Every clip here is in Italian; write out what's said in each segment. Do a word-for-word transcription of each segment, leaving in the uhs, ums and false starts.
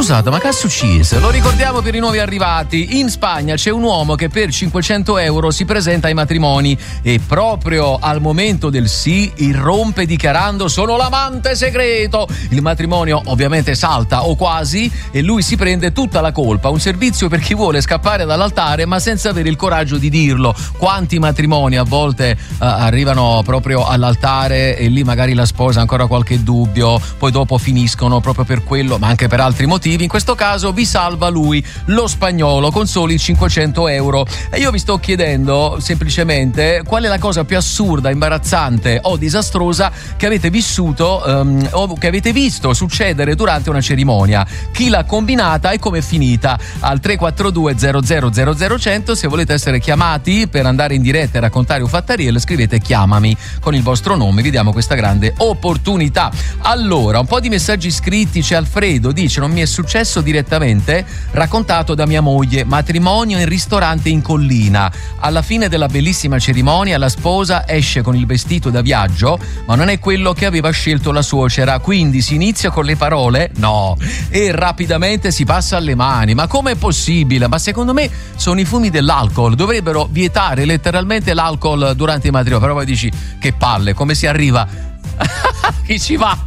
scusate, ma che è successo? Lo ricordiamo per i nuovi arrivati. In Spagna c'è un uomo che per cinquecento euro si presenta ai matrimoni e proprio al momento del sì irrompe dichiarando: sono l'amante segreto. Il matrimonio ovviamente salta o quasi e lui si prende tutta la colpa. Un servizio per chi vuole scappare dall'altare ma senza avere il coraggio di dirlo. Quanti matrimoni a volte uh, arrivano proprio all'altare e lì magari la sposa ha ancora qualche dubbio, poi dopo finiscono proprio per quello ma anche per altri motivi. In questo caso vi salva lui, lo spagnolo, con soli cinquecento euro. E io vi sto chiedendo semplicemente qual è la cosa più assurda, imbarazzante o disastrosa che avete vissuto um, o che avete visto succedere durante una cerimonia. Chi l'ha combinata e come è finita? Al tre quattro due zero zero zero zero cento. Se volete essere chiamati per andare in diretta e raccontare un fattoriello, scrivete chiamami con il vostro nome, vi diamo questa grande opportunità. Allora, un po' di messaggi scritti. C'è Alfredo, dice: non mi è successo direttamente, raccontato da mia moglie, matrimonio in ristorante in collina. Alla fine della bellissima cerimonia la sposa esce con il vestito da viaggio, ma non è quello che aveva scelto la suocera, quindi si inizia con le parole no e rapidamente si passa alle mani. Ma com'è possibile? Ma secondo me sono i fumi dell'alcol, dovrebbero vietare letteralmente l'alcol durante i matrimoni. Però poi dici: che palle, come si arriva? Chi ci va?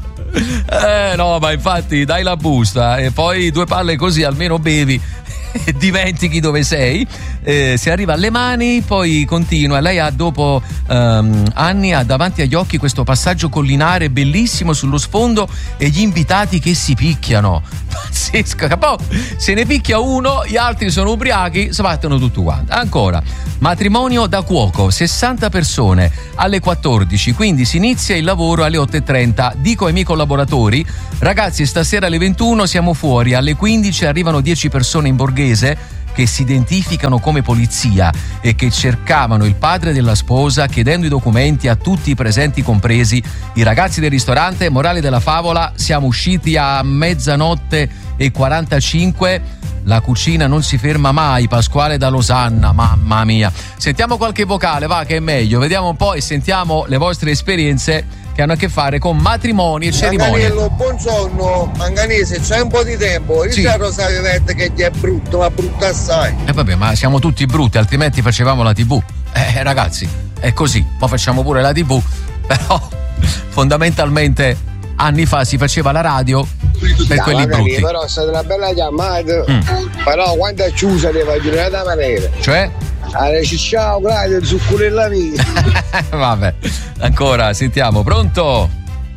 Eh no, ma infatti dai la busta e poi due palle così almeno bevi e dimentichi dove sei. Eh, si arriva alle mani, poi continua. Lei ha dopo um, anni ha davanti agli occhi questo passaggio collinare bellissimo sullo sfondo e gli invitati che si picchiano. Pazzesco, capo. Se ne picchia uno, gli altri sono ubriachi, sbattono tutto quanto. Ancora, matrimonio da cuoco, sessanta persone alle quattordici, quindi si inizia il lavoro alle otto e trenta. Dico ai miei collaboratori: ragazzi, stasera alle ventuno siamo fuori, alle quindici arrivano dieci persone in borghese che si identificano come polizia e che cercavano il padre della sposa chiedendo i documenti a tutti i presenti, compresi i ragazzi del ristorante. Morale della favola: siamo usciti a mezzanotte e quarantacinque. La cucina non si ferma mai. Pasquale da Losanna, mamma mia. Sentiamo qualche vocale, va, che è meglio. Vediamo un po' e sentiamo le vostre esperienze che hanno a che fare con matrimoni e cerimonie. Manganello, buongiorno. Manganese, c'è un po' di tempo. Il sì. Rosario Verde che gli è brutto, ma brutto assai. E eh vabbè, ma siamo tutti brutti, altrimenti facevamo la tivù. Eh ragazzi, è così. Ma facciamo pure la tivù. Però fondamentalmente anni fa si faceva la radio per no, quelli brutti. Lì, però è stata una bella chiamata. Mm. Però quando è chiusa deve dire da maniera. Cioè? Allora, ciao, grazie, zuccherella mia. Vabbè, ancora, sentiamo, pronto?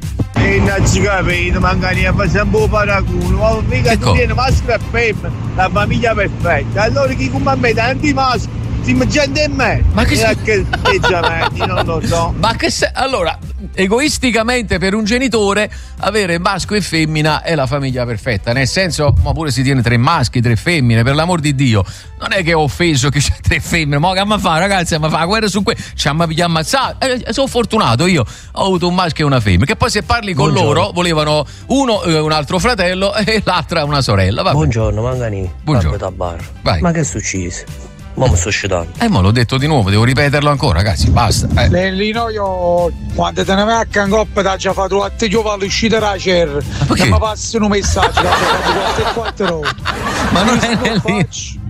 E non ci capito, magari facciamo un paraculo, ma mica tu vieni maschio e femmina, la famiglia perfetta. Allora chi come me tanti maschi, si mangiano in me. Ma che sei? Che atteggiamenti, non lo so. Ma che se... Allora, egoisticamente per un genitore avere maschio e femmina è la famiglia perfetta, nel senso, ma pure si tiene tre maschi, tre femmine, per l'amor di Dio. Non è che ho offeso che c'è tre femmine, ma che mi fa, ragazzi, mi fa guerra su questo, ci hanno ammazzato. Eh, sono fortunato io, ho avuto un maschio e una femmina, che poi se parli con Buongiorno. loro volevano uno eh, un altro fratello e l'altra una sorella. Vabbè. Buongiorno Mangani. Buongiorno. Vai. Ma che è successo? Ma mi sto scitando. Eh, ma l'ho detto di nuovo, devo ripeterlo ancora, ragazzi, basta. Eh. Lellino, io quando te ne vai a Cangoppa ti già fatto a te io vado uscire da C R. Ma mi passi un messaggio da quattro Ma non è Nellino.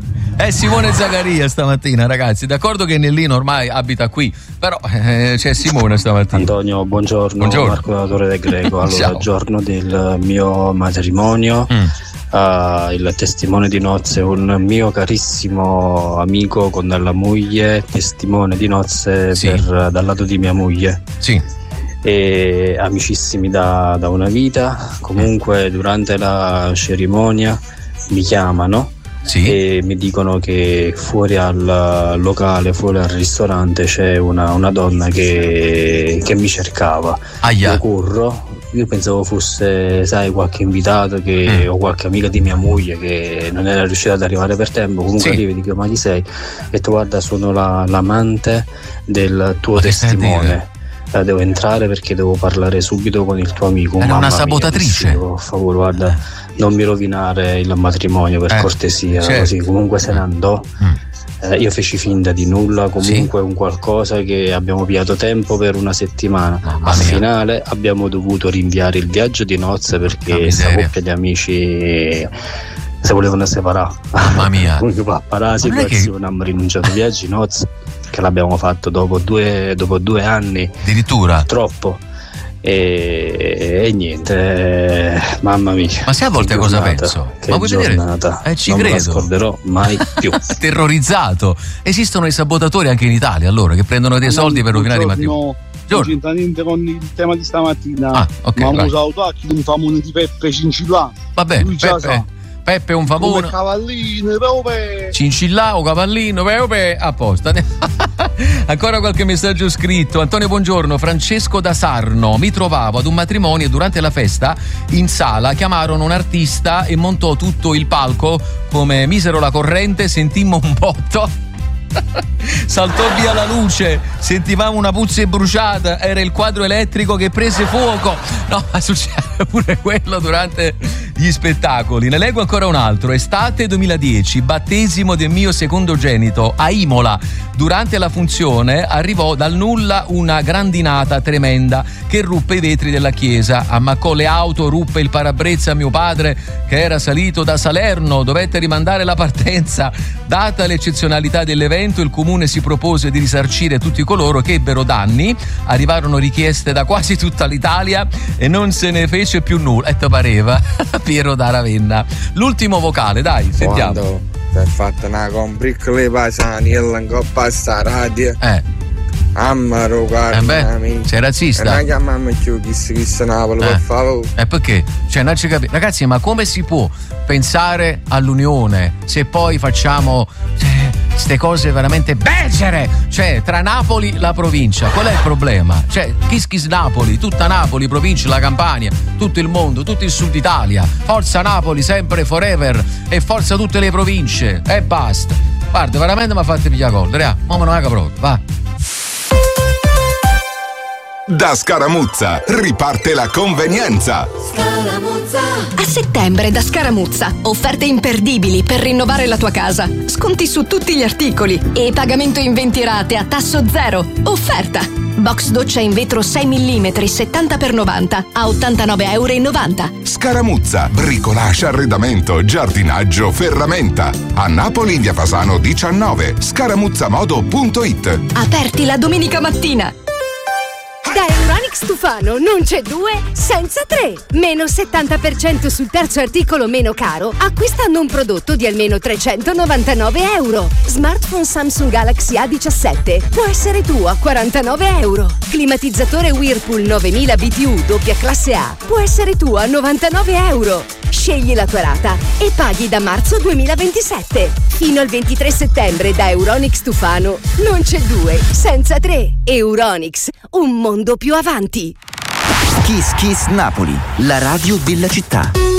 È Simone Zaccaria stamattina, ragazzi. D'accordo che Nellino ormai abita qui, però eh, c'è Simone stamattina. Antonio, buongiorno. Buongiorno. Marco Donatore del Greco. Allora, giorno del mio matrimonio. Mm. Uh, il testimone di nozze, un mio carissimo amico con la moglie, testimone di nozze sì. per, dal lato di mia moglie. Sì. E amicissimi da, da una vita. Comunque durante la cerimonia mi chiamano sì. e mi dicono che fuori al locale, fuori al ristorante c'è una, una donna che, che mi cercava. Aia. Io corro. Io pensavo fosse, sai, qualche invitato che, mm. o qualche amica di mia moglie che non era riuscita ad arrivare per tempo. Comunque sì. arrivi e dico: ma chi sei? E tu guarda, sono la, l'amante del tuo ma testimone. Eh, devo entrare perché devo parlare subito con il tuo amico. Era Mamma una sabotatrice. Mia, per favore, guarda, non mi rovinare il matrimonio per eh. cortesia. Certo. Così comunque se ne andò. Mm. Eh, io feci finta di nulla, comunque sì. un qualcosa che abbiamo pigliato tempo per una settimana. Al finale abbiamo dovuto rinviare il viaggio di nozze perché questa coppia di amici si volevano separare. Mamma mia. Per la situazione che... abbiamo rinunciato ai viaggi di nozze che l'abbiamo fatto dopo due, dopo due anni. Addirittura? Troppo. E, e niente, eh, mamma mia. Ma sai a volte cosa penso? Che Ma vuoi giornata, vedere? Eh, ci non credo. me la scorderò mai più. Terrorizzato. Esistono i sabotatori anche in Italia, allora, che prendono dei soldi per rovinare i matrimoni. Non c'entra niente con il tema di stamattina. Ah, okay, ma ho usato anche un famone di Peppe Cincillà. Vabbè, Peppe. Peppe è un favore. Cavallino, pepe. Cincillà o cavallino, pepe, apposta. Ancora qualche messaggio scritto. Antonio, buongiorno. Francesco da Sarno. Mi trovavo ad un matrimonio e durante la festa in sala chiamarono un artista e montò tutto il palco. Come misero la corrente, sentimmo un botto. Saltò via la luce, sentivamo una puzza bruciata, era il quadro elettrico che prese fuoco. No, ma succede pure quello durante gli spettacoli. Ne leggo ancora un altro. Estate duemiladieci, battesimo del mio secondogenito a Imola. Durante la funzione arrivò dal nulla una grandinata tremenda che ruppe i vetri della chiesa, ammaccò le auto, ruppe il parabrezza a mio padre che era salito da Salerno, dovette rimandare la partenza. Data l'eccezionalità dell'evento, il comune si propose di risarcire tutti coloro che ebbero danni. Arrivarono richieste da quasi tutta l'Italia e non se ne fece più nulla. E te pareva Piero da Ravenna. L'ultimo vocale, dai, sentiamo. Quando per fatta una combric le pasani e l'angoppa sta radio. Eh. Ammaro, guarda, eh beh, sei razzista. Non chiamami più chissà chissà Napoli, eh. per favore. E eh perché? Cioè, non ci capisco. Ragazzi, ma come si può pensare all'unione se poi facciamo queste cose veramente becere? Cioè, tra Napoli e la provincia, qual è il problema? Cioè, Kiss Kiss Napoli, tutta Napoli, provincia, la Campania, tutto il mondo, tutto il sud Italia. Forza Napoli, sempre forever, e forza tutte le province, e basta. Guarda, veramente mi ha fatto pigliare corda, ma non haga proprio, va. Da Scaramuzza riparte la convenienza. Scaramuzza. A settembre da Scaramuzza, offerte imperdibili per rinnovare la tua casa. Sconti su tutti gli articoli e pagamento in venti rate a tasso zero. Offerta. Box doccia in vetro sei millimetri settanta per novanta a ottantanove virgola novanta euro. Scaramuzza, bricolage, arredamento, giardinaggio, ferramenta. A Napoli via Fasano diciannove, scaramuzzamodo punto it. Aperti la domenica mattina. Da Euronics Tufano non c'è due senza tre. Meno settanta per cento sul terzo articolo meno caro acquistando un prodotto di almeno trecentonovantanove euro. Smartphone Samsung Galaxy A diciassette può essere tuo a quarantanove euro. Climatizzatore Whirlpool novemila B T U doppia classe A può essere tuo a novantanove euro. Scegli la tua rata e paghi da marzo duemilaventisette. Fino al ventitré settembre da Euronics Tufano non c'è due senza tre. Euronics, un mondo più avanti. Kiss Kiss Napoli, la radio della città.